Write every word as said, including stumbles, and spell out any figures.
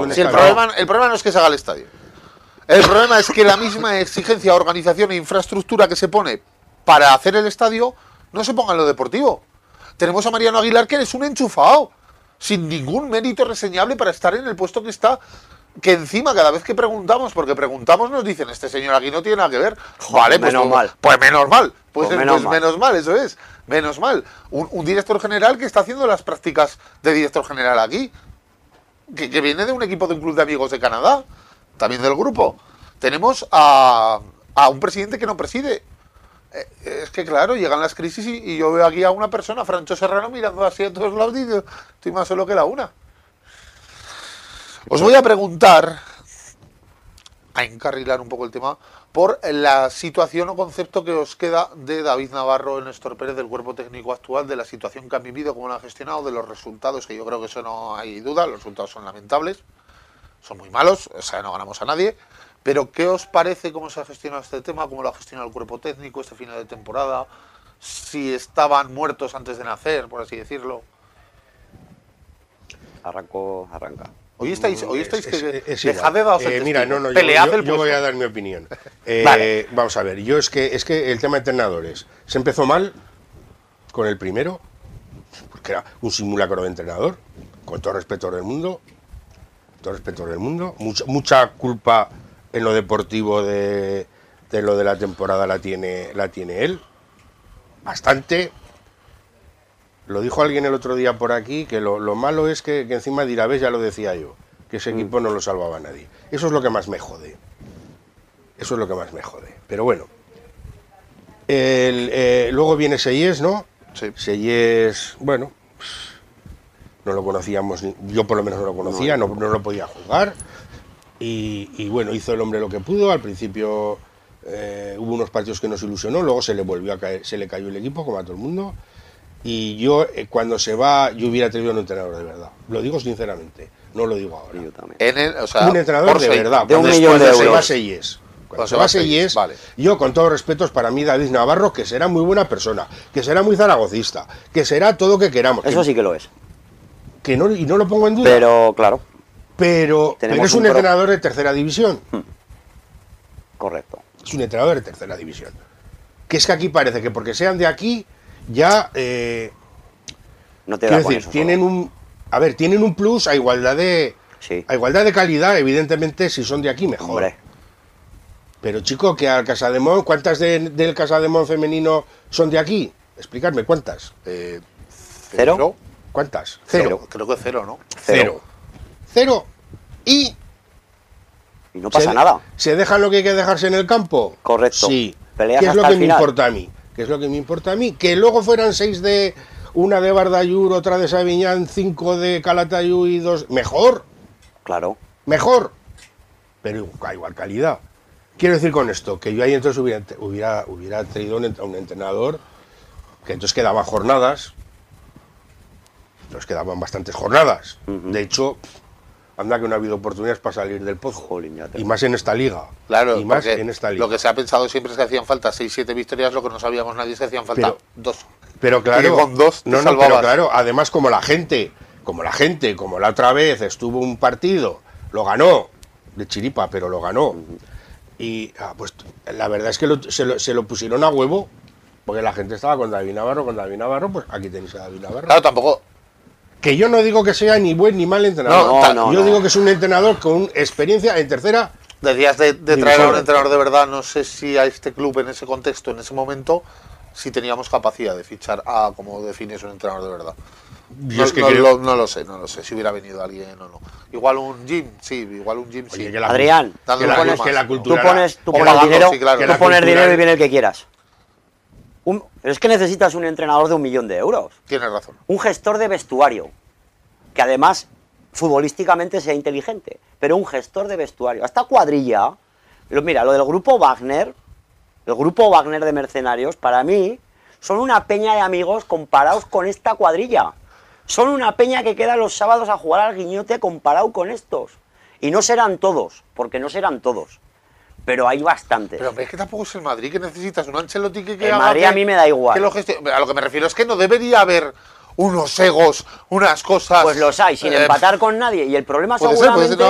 un si el, estadio. problema, el problema no es que se haga el estadio. El problema es que la misma exigencia, organización e infraestructura que se pone para hacer el estadio no se ponga en lo deportivo. Tenemos a Mariano Aguilar, que es un enchufado, sin ningún mérito reseñable para estar en el puesto que está. Que encima, cada vez que preguntamos, porque preguntamos, nos dicen, este señor aquí no tiene nada que ver. Joder, vale, pues menos pues, mal. Pues menos mal. Pues, Pues menos pues mal. menos mal, eso es. Menos mal. Un, un director general que está haciendo las prácticas de director general aquí. Que, que viene de un equipo de un club de amigos de Canadá. También del grupo. Tenemos a, a un presidente que no preside. Eh, es que claro, llegan las crisis y, y yo veo aquí a una persona, Francho Serrano, mirando así a todos lados y digo, estoy más solo que la una. Os voy a preguntar, a encarrilar un poco el tema, por la situación o concepto que os queda de David Navarro y Néstor Pérez, del cuerpo técnico actual, de la situación que han vivido, cómo lo han gestionado, de los resultados, que yo creo que eso no hay duda, los resultados son lamentables, son muy malos, o sea, no ganamos a nadie, pero ¿qué os parece cómo se ha gestionado este tema, cómo lo ha gestionado el cuerpo técnico este final de temporada, si estaban muertos antes de nacer, por así decirlo? Arranco, arranca. Hoy estáis, hoy estáis Es- que es- es dejad igual. de daros el Eh, mira, testigo. no, no, yo, Pelead yo- el yo voy puesto. a dar mi opinión. Eh, Vale. Vamos a ver, yo es que es que el tema de entrenadores se empezó mal con el primero, porque era un simulacro de entrenador, con todo respeto del mundo, todo respeto del mundo, mucha, mucha culpa en lo deportivo de, de lo de la temporada la tiene, la tiene él, bastante. Lo dijo alguien el otro día por aquí, que lo, lo malo es que, que encima dirá, ves, ya lo decía yo, que ese equipo no lo salvaba a nadie. Eso es lo que más me jode. Eso es lo que más me jode. Pero bueno. El, eh, luego viene Seyes, ¿no? Sí. Seyes, bueno, pues, no lo conocíamos, ni- yo por lo menos no lo conocía, no, no lo podía jugar. Y, y bueno, hizo el hombre lo que pudo. Al principio eh, hubo unos partidos que nos ilusionó, luego se le volvió a caer, se le cayó el equipo, como a todo el mundo. Y yo, eh, cuando se va, yo hubiera traído un entrenador de verdad. Lo digo sinceramente, no lo digo ahora. Yo también. En el, o sea, Un entrenador por de seis- verdad. de un Cuando- millón de cuando se euros. va Seyes. Cuando Cuando se va Seyes, vale. yo con todos respetos para mí David Navarro, que será muy buena persona, que será muy zaragocista, que será todo lo que queramos. Eso que, sí que lo es. que no, y no lo pongo en duda. Pero, claro, pero, tenemos pero es un, un pro- entrenador de tercera división. correcto. Es un entrenador de tercera división. Que es que aquí parece que porque sean de aquí, ya... eh, No te quiero da con decir, eso tienen solo. un... A ver, tienen un plus a igualdad de... Sí. A igualdad de calidad, evidentemente, si son de aquí, mejor. Hombre, Pero chico, que al Casademont, ¿cuántas de- del Casademont femenino son de aquí? Explicarme, ¿cuántas? Eh, ¿Cero? ¿Cuántas? Cero. Cero. Creo que cero, ¿no? Cero. Cero. Y y no pasa se, nada. ¿Se dejan lo que hay que dejarse en el campo? Correcto. Sí. Peleas ¿Qué es lo hasta que el me final. importa a mí? ¿Qué es lo que me importa a mí? Que luego fueran seis de... Una de Bardayur, otra de Sabiñán, cinco de Calatayud y dos... Mejor. Claro. Mejor. Pero a igual calidad. Quiero decir con esto, que yo ahí entonces hubiera, hubiera, hubiera traído un, ent- un entrenador que entonces quedaban jornadas, entonces quedaban bastantes jornadas. Ujú. De hecho, anda que no ha habido oportunidades para salir del pozo. Jolín, ya te- Y más en esta liga. Claro, y más porque en esta liga. lo que se ha pensado siempre es que hacían falta seis siete victorias, lo que no sabíamos nadie es que hacían falta Pero- dos. Pero Y claro, que con dos te no, no, pero salvabas. claro, además como la gente, como la gente, como la otra vez estuvo un partido, lo ganó, de chiripa, pero lo ganó. Y ah, pues la verdad es que lo- se, lo, se lo pusieron a huevo, porque la gente estaba con David Navarro, con David Navarro, pues aquí tenéis a David Navarro. Claro, tampoco. Que yo no digo que sea ni buen ni mal entrenador. No, Ta- no, yo no. digo que es un entrenador con experiencia en tercera. Decías de, de División. traer a un entrenador de verdad, no sé si a este club en ese contexto, en ese momento, si teníamos capacidad de fichar a, como defines, un entrenador de verdad. Yo No, es que no creo- lo, no lo sé, no lo sé, si hubiera venido alguien o no. Igual un gym, sí, igual un gym, Oye, sí. que la- Adrián, Dando que la, más. que la tú cultura... pones, tú O pones pagando, dinero, sí, claro. tú Que la pones cultura- dinero y viene el que quieras. Un- pero es que necesitas un entrenador de un millón de euros. Tienes razón. Un gestor de vestuario, que además futbolísticamente sea inteligente, pero un gestor de vestuario. Esta cuadrilla, lo- mira, lo del grupo Wagner, el grupo Wagner de mercenarios, para mí, son una peña de amigos comparados con esta cuadrilla. Son una peña que queda los sábados a jugar al guiñote comparado con estos. Y no serán todos, porque no serán todos. Pero hay bastantes. Pero es que tampoco es el Madrid, que necesitas un Ancelotti que, que El haga Madrid que- a mí me da igual. que lo gestione. A lo que me refiero es que no debería haber unos egos, unas cosas. Pues los hay, sin eh, empatar con nadie. Y el problema puede ser, seguramente... puede ser, no,